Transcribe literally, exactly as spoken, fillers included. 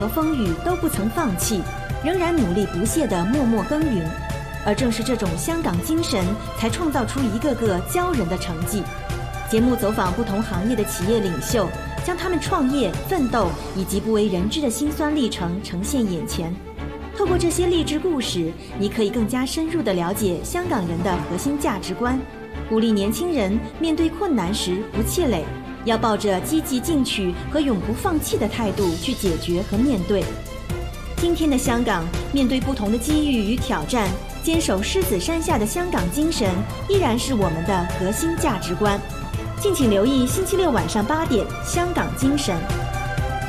和风雨都不曾放弃，仍然努力不懈地默默耕耘。而正是这种香港精神，才创造出一个个骄人的成绩。节目走访不同行业的企业领袖，将他们创业、奋斗以及不为人知的辛酸历程呈现眼前。透过这些励志故事，你可以更加深入地了解香港人的核心价值观，鼓励年轻人面对困难时不气馁，要抱着积极进取和永不放弃的态度去解决和面对。今天的香港，面对不同的机遇与挑战，坚守狮子山下的香港精神依然是我们的核心价值观。敬请留意星期六晚上八点《香港精神》。